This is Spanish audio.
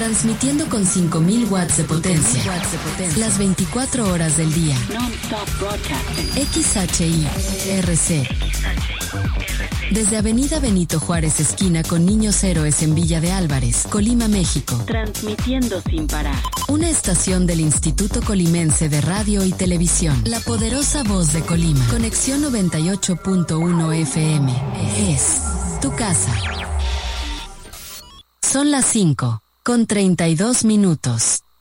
transmitiendo con 5000 watts de potencia, las 24 horas del día. XHI-RC. Desde Avenida Benito Juárez, esquina con Niños Héroes en Villa de Álvarez, Colima, México. Transmitiendo sin parar. Una estación del Instituto Colimense de Radio y Televisión. La poderosa voz de Colima. Conexión 98.1 FM. Es tu casa. Son las 5:32.